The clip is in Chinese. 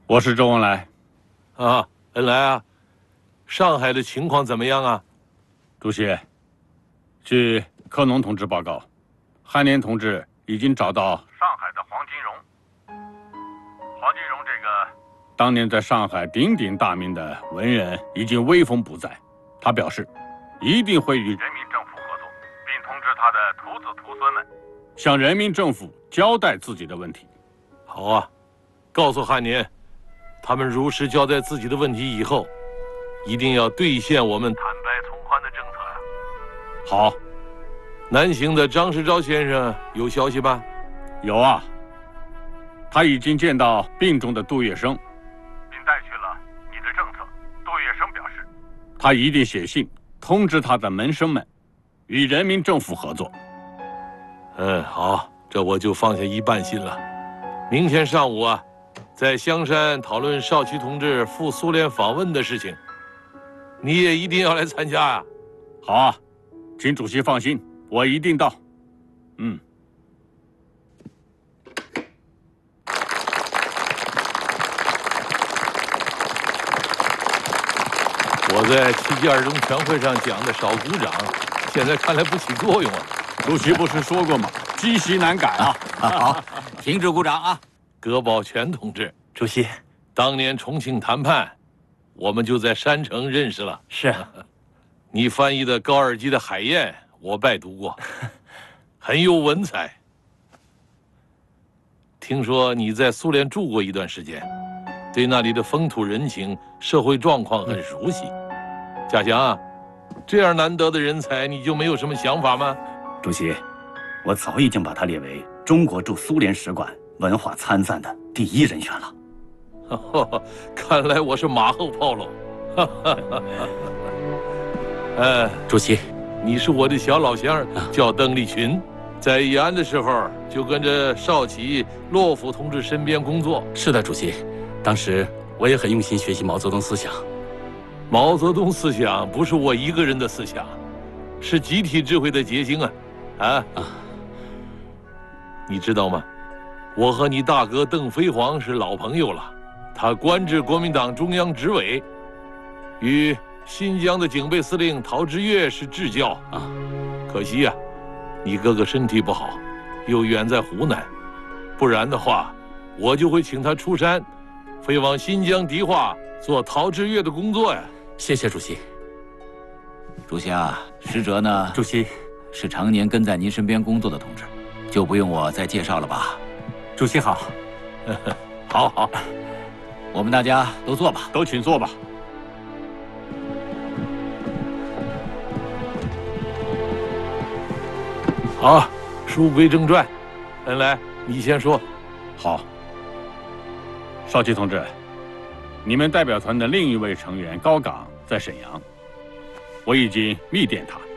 我是周恩来。 啊，恩来啊，上海的情况怎么样啊？ 主席，据柯农同志报告，汉年同志已经找到上海的黄金荣。黄金荣这个当年在上海鼎鼎大名的文人已经威风不再，他表示一定会与人民政府合作，并通知他的徒子徒孙们向人民政府交代自己的问题。 好啊，告诉汉年，他们如实交代自己的问题以后，一定要兑现我们坦白从宽的政策呀。 好。 南行的张世钊先生有消息吧？ 有啊，他已经见到病中的杜月笙，并带去了你的政策。杜月笙表示，他一定写信通知他的门生们，与人民政府合作。 好，这我就放下一半心了。明天上午啊，在香山讨论少奇同志赴苏联访问的事情，你也一定要来参加啊。 好啊，请主席放心，我一定到。 我在7届2中全会上讲的少鼓掌，现在看来不起作用啊。 主席不是说过吗？积习难改啊！ 好，停止鼓掌啊！ 葛宝全同志， 主席， 当年重庆谈判，我们就在山城认识了。 是， 你翻译的高尔基的《海燕》，我拜读过，很有文采。听说你在苏联住过一段时间，对那里的风土人情、社会状况很熟悉。贾祥啊，这样难得的人才，你就没有什么想法吗？ 主席，我早已经把他列为中国驻苏联使馆文化参赞的第一人选了。 看来我是马后炮喽。 主席， 你是我的小老乡，叫邓丽群，在延安的时候就跟着少奇、骆甫同志身边工作。 是的，主席，当时我也很用心学习毛泽东思想。 毛泽东思想不是我一个人的思想，是集体智慧的结晶啊！你知道吗？我和你大哥邓飞黄是老朋友了，他官至国民党中央执委，与新疆的警备司令陶峙岳是至交啊。可惜啊，你哥哥身体不好，又远在湖南，不然的话，我就会请他出山，飞往新疆迪化做陶峙岳的工作呀。 谢谢主席。 主席啊，使者呢？ 主席， 是常年跟在您身边工作的同志，就不用我再介绍了吧？ 主席好。 好， 我们大家都坐吧， 都请坐吧。 好，书归正传，恩来，你先说。 好，少奇同志，你们代表团的另一位成员高岗在沈阳，我已经密电他，